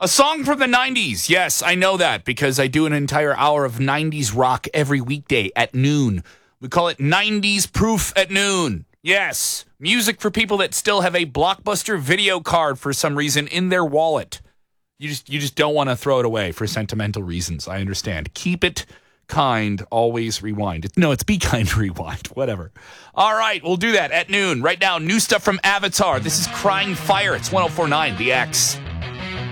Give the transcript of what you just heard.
A song from the 90s. Yes, I know that because I do an entire hour of 90s rock every weekday at noon. We call it 90s Proof at noon. Yes, music for people that still have a Blockbuster video card for some reason in their wallet. You just don't want to throw it away for sentimental reasons. I understand. Keep it kind, always rewind. No, it's be kind, rewind, whatever. All right, we'll do that at noon. Right now, new stuff from Avatar. This is Crying Fire. It's 104.9 The X.